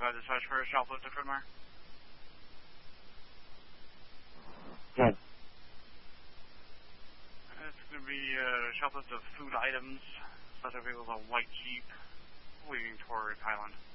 5 dispatch for a shoplift at Fredmar. Good. It's going to be a shoplift of food items. Such a vehicle with a white Jeep leading toward Highland.